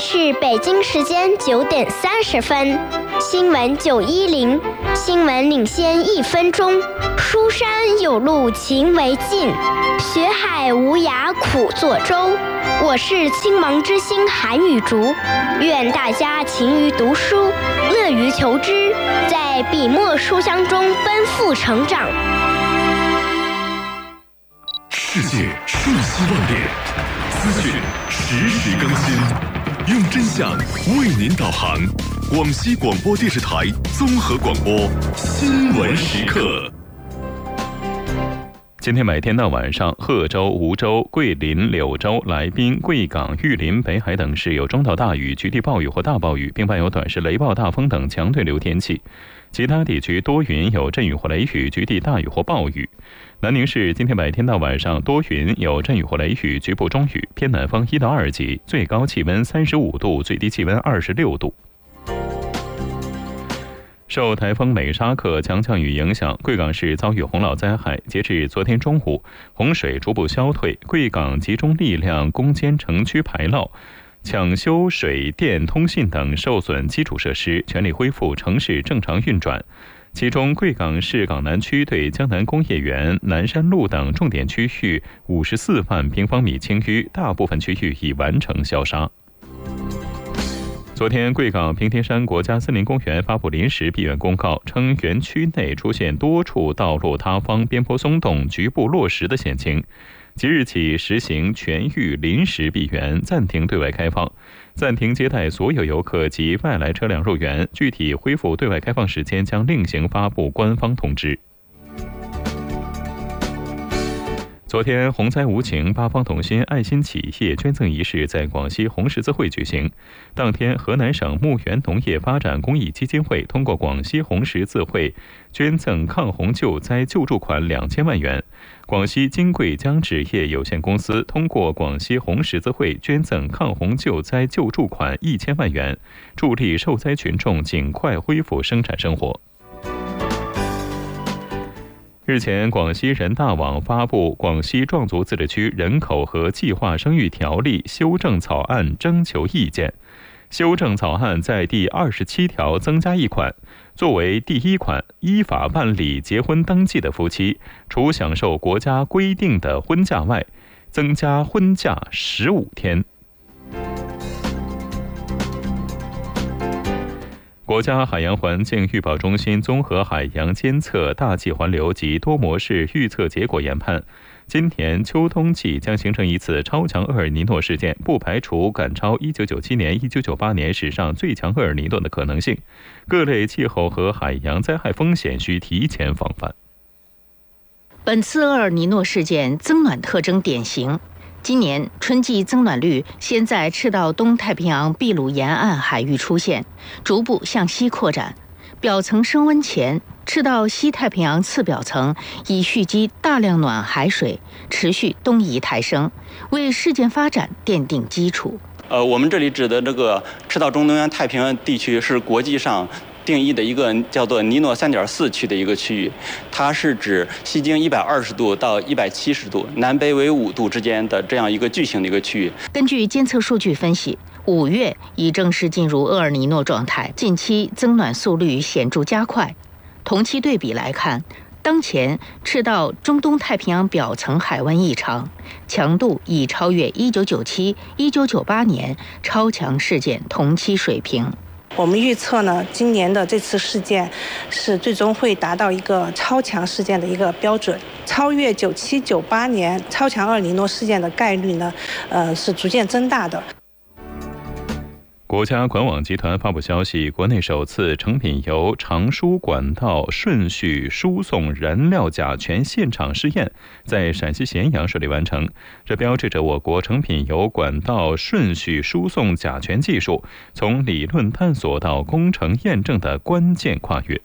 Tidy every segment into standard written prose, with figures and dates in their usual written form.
是北京时间9点30分，新闻910，新闻领先1分钟。书山有路勤为径，学海无涯苦作舟。我是青芒之星韩雨竹，愿大家勤于读书，乐于求知，在笔墨书香中奔赴成长。 世界瞬息万变，资讯实时更新，用真相为您导航。广西广播电视台综合广播新闻时刻。 今天每天到晚上，贺州、梧州、桂林、柳州、来宾、贵港、玉林、北海等市有中到大雨、局地暴雨或大暴雨，并伴有短时雷暴、大风等强对流天气。其他地区多云，有阵雨或雷雨，局地大雨或暴雨。南宁市今天白天到晚上多云，有阵雨或雷雨，局部中雨，偏南风1到2级，最高气温35度，最低气温26度。受台风美沙克强降雨影响，贵港市遭遇洪涝灾害。截至昨天中午，洪水逐步消退，贵港集中力量攻坚城区排涝，抢修水电通信等受损基础设施，全力恢复城市正常运转。其中，贵港市港南区对江南工业园、南山路等重点区域54万平方米清淤，大部分区域已完成消杀。昨天，贵港平田山国家森林公园发布临时闭园公告，称园区内出现多处道路塌方、边坡松动、局部落石的险情，即日起实行全域临时闭园，暂停对外开放，暂停接待所有游客及外来车辆入园，具体恢复对外开放时间将另行发布官方通知。昨天，洪灾无情八方同心爱心企业捐赠仪式在广西红十字会举行。当天，河南省牧原农业发展公益基金会通过广西红十字会捐赠抗洪救灾救助款2000万元。广西金贵江纸业有限公司通过广西红十字会捐赠抗洪救灾救助款1000万元，助力受灾群众尽快恢复生产生活。日前，广西人大网发布《广西壮族自治区人口和计划生育条例》修正草案征求意见。修正草案在第27条增加一款，作为第1款，依法办理结婚登记的夫妻，除享受国家规定的婚假外，增加婚假15天。国家海洋环境预报中心综合海洋监测大气环流及多模式预测结果研判，今年秋冬季将形成一次超强厄尔尼诺事件，不排除赶超1997年、1998年史上最强厄尔尼诺的可能性。各类气候和海洋灾害风险需提前防范。 本次厄尔尼诺事件增暖特征典型。今年春季增暖率先在赤道东太平洋秘鲁沿岸海域出现，逐步向西扩展。表层升温前，赤道西太平洋次表层已蓄积大量暖海水，持续东移抬升，为事件发展奠定基础。 我们这里指的这个赤道中东洋太平洋地区是国际上定义的一个叫做尼诺3.4区的一个区域，它是指西经120度到170度，南北纬5度之间的这样一个巨型的一个区域。 根据监测数据分析，5月已正式进入厄尔尼诺状态，近期增暖速率显著加快。同期对比来看，当前赤道中东太平洋表层海湾异常强度已超越1997、1998年超强事件同期水平。 我们预测呢，今年的这次事件是最终会达到一个超强事件的一个标准，超越97、98年超强厄尔尼诺事件的概率呢，是逐渐增大的。 国家管网集团发布消息，国内首次成品油长输管道顺序输送燃料甲醛现场试验在陕西咸阳顺利完成，这标志着我国成品油管道顺序输送甲醛技术从理论探索到工程验证的关键跨越。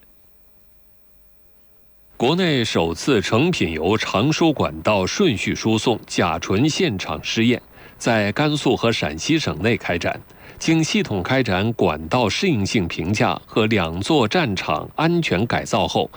国内首次成品油长输管道顺序输送甲醇现场试验在甘肃和陕西省内开展。经系统开展管道适应性评价和2座站场安全改造后，